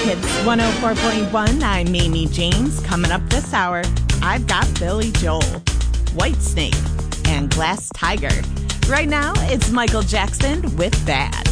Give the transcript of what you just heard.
Hits 104.1. I'm Amy James. Coming up this hour, I've got Billy Joel, Whitesnake, and Glass Tiger. Right now, it's Michael Jackson with Bad.